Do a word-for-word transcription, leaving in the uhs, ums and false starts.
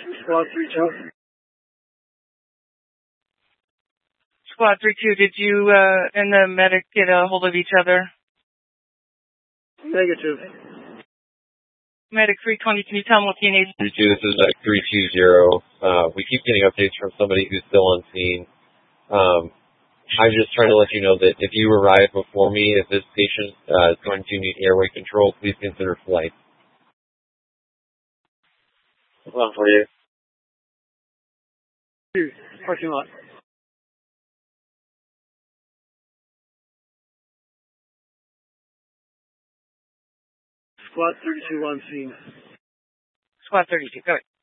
Squad three two. Squad three two, did you uh, and the medic get a hold of each other? Negative. Medic three twenty, can you tell me what the need? three two, this is Medic three two zero. Uh, we keep getting updates from somebody who's still on scene. Um, I'm just trying to let you know that if you arrive before me, if this patient uh, is going to need airway control, please consider flight. One for you. Two, parking lot. Squad thirty-two on scene. Squad thirty-two, go ahead.